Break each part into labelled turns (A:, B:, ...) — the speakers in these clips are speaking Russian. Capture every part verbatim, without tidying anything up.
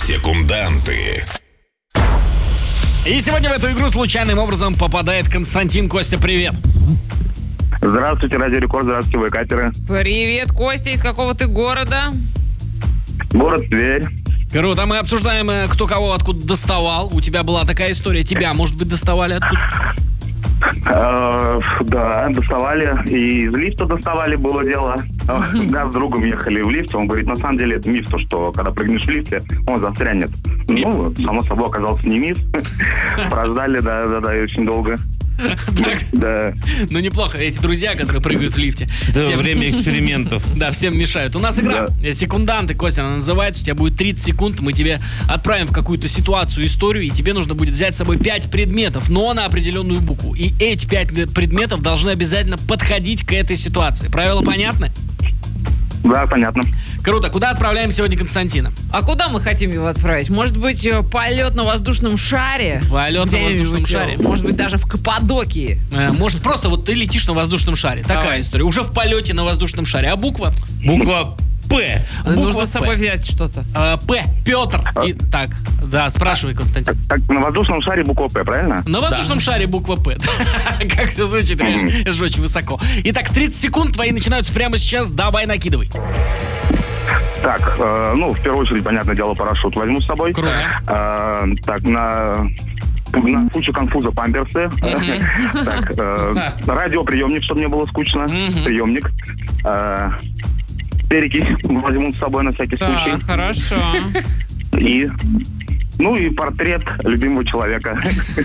A: Секунданты.
B: И сегодня в эту игру случайным образом попадает Константин. Костя, привет.
C: Здравствуйте, Радио Рекорд, здравствуйте, вейкаперы.
D: Привет, Костя, из какого ты города?
C: Город Тверь.
B: Круто, мы обсуждаем, кто кого откуда доставал. У тебя была такая история. Тебя, может быть, доставали откуда?
C: Э, да, доставали. И из лифта доставали, было дело. Да, с другом ехали в лифте. Он говорит, на самом деле это миф, то, что когда прыгнешь в лифте, он застрянет. Ну, само собой, оказался не миф. Прождали, да-да-да, и очень долго. Да.
B: Ну, неплохо. Эти друзья, которые прыгают в лифте.
E: Да,
B: всем...
E: время экспериментов.
B: Да, всем мешают. У нас игра
C: Да.
B: «Секунданты», Костя, она называется. У тебя будет тридцать секунд. Мы тебе отправим в какую-то ситуацию, историю, и тебе нужно будет взять с собой пять предметов, но на определенную букву. И эти пять предметов должны обязательно подходить к этой ситуации. Правила понятны?
C: Да, понятно.
B: Круто. Куда отправляем сегодня Константина?
D: А куда мы хотим его отправить? Может быть, э, полет на воздушном шаре?
B: Полет на воздушном
D: Где-нибудь,
B: шаре.
D: Может быть, даже в Каппадокии.
B: Э, Может, просто вот ты летишь на воздушном шаре. Такая
D: Давай.
B: история. Уже в полете на воздушном шаре. А буква?
E: Буква П.
B: Буква
D: Нужно
B: П.
D: с собой взять что-то.
B: Э, П. Петр. И, так, да, спрашивай, Константин.
C: Так, на воздушном шаре буква П, правильно?
B: На воздушном шаре буква П. Как все звучит, реально. Это же очень высоко. Итак, тридцать секунд твои начинаются прямо сейчас. Давай, накидывай.
C: Так, э, ну, в первую очередь, понятное дело, парашют возьму с собой.
B: Круто.
C: Э, так, на... На случай конфуза памперсы. Так, э, радиоприемник, чтобы не было скучно. Приемник. Э, Перекись возьму с собой на всякий
D: Да,
C: случай.
D: хорошо.
C: И... Ну и портрет любимого человека.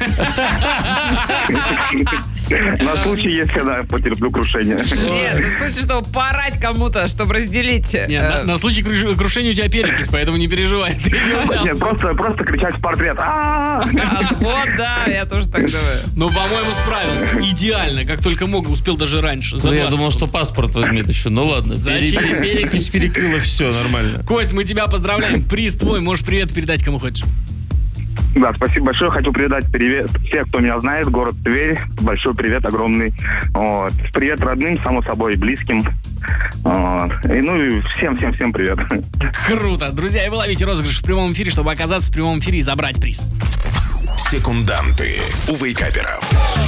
C: На случай, если я потерплю крушение.
D: Нет, в случае, чтобы поорать кому-то, чтобы разделить.
B: Нет,
D: э,
B: на, на случай круж- крушения у тебя перекись, поэтому не переживай. Ты её взял.
C: Нет, просто, просто кричать в портрет. А-а-а!
D: а, Вот, да, я тоже так думаю.
B: Ну, по-моему, справился. Идеально, как только мог, успел даже раньше. За
E: Ну, я
B: двадцать
E: думал, что
B: секунд.
E: паспорт возьмет еще. Ну ладно.
B: Зачем?
E: Пере- Перекись перекрыла, все нормально.
B: Кость, мы тебя поздравляем. Приз твой. Можешь привет передать кому хочешь.
C: Да, спасибо большое. Хочу передать привет всем, кто меня знает. Город Тверь. Большой привет огромный. Вот. Привет родным, само собой, близким. Вот. И, ну и всем-всем-всем привет.
B: Круто. Друзья, и вы ловите розыгрыш в прямом эфире, чтобы оказаться в прямом эфире и забрать приз.
A: Секунданты у вейкаперов.